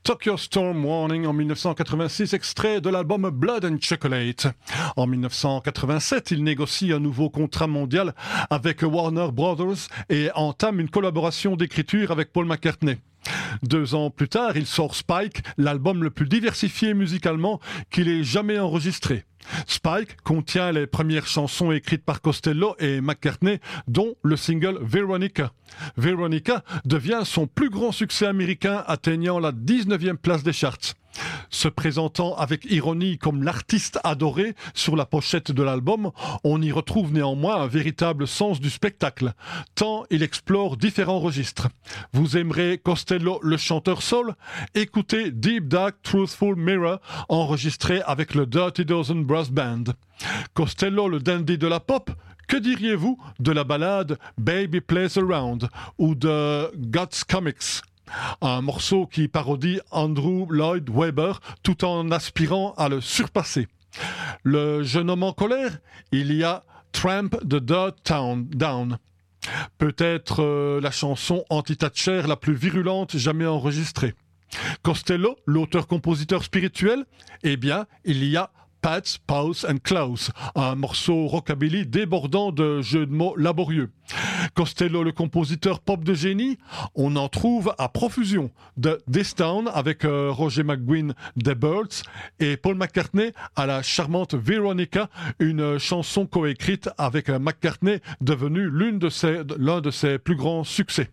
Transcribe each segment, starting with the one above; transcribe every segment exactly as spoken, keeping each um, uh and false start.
Tokyo Storm Warning en mille neuf cent quatre-vingt-six, extrait de l'album Blood and Chocolate. En mille neuf cent quatre-vingt-sept, il négocie un nouveau contrat mondial avec Warner Brothers et entame une collaboration d'écriture avec Paul McCartney. Deux ans plus tard, il sort Spike, l'album le plus diversifié musicalement qu'il ait jamais enregistré. Spike contient les premières chansons écrites par Costello et McCartney, dont le single Veronica. Veronica devient son plus grand succès américain, atteignant la dix-neuvième place des charts. Se présentant avec ironie comme l'artiste adoré sur la pochette de l'album, on y retrouve néanmoins un véritable sens du spectacle, tant il explore différents registres. Vous aimerez Costello le chanteur soul? Écoutez Deep Dark Truthful Mirror, enregistré avec le Dirty Dozen Brass Band. Costello le dandy de la pop? Que diriez-vous de la ballade Baby Plays Around ou de God's Comics? Un morceau qui parodie Andrew Lloyd Webber tout en aspirant à le surpasser. Le jeune homme en colère? Il y a Tramp de Dirt Town Down. Peut-être euh, la chanson anti-Thatcher la plus virulente jamais enregistrée. Costello, l'auteur-compositeur spirituel? Eh bien, il y a Pats, Paws and Klaus, un morceau rockabilly débordant de jeux de mots laborieux. Costello, le compositeur pop de génie? On en trouve à profusion. De This Town avec euh, Roger McGuinn des Birds et Paul McCartney à la charmante Veronica, une chanson coécrite avec euh, McCartney devenue l'une de ses, l'un de ses plus grands succès.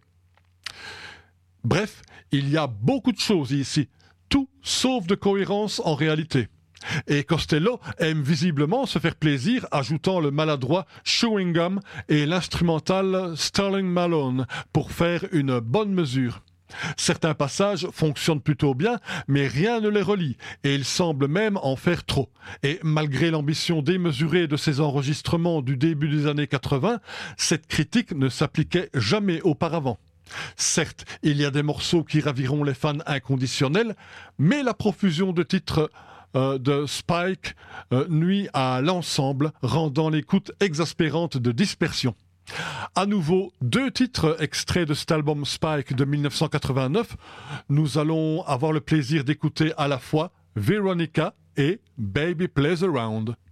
Bref, il y a beaucoup de choses ici, tout sauf de cohérence en réalité. Et Costello aime visiblement se faire plaisir, ajoutant le maladroit Chewing Gum et l'instrumental Sterling Malone pour faire une bonne mesure. Certains passages fonctionnent plutôt bien, mais rien ne les relie, et il semble même en faire trop. Et malgré l'ambition démesurée de ces enregistrements du début des années quatre-vingts, cette critique ne s'appliquait jamais auparavant. Certes, il y a des morceaux qui raviront les fans inconditionnels, mais la profusion de titres Euh, de Spike euh, nuit à l'ensemble, rendant l'écoute exaspérante de dispersion. À nouveau, deux titres extraits de cet album Spike de mille neuf cent quatre-vingt-neuf. Nous allons avoir le plaisir d'écouter à la fois Veronica et Baby Plays Around.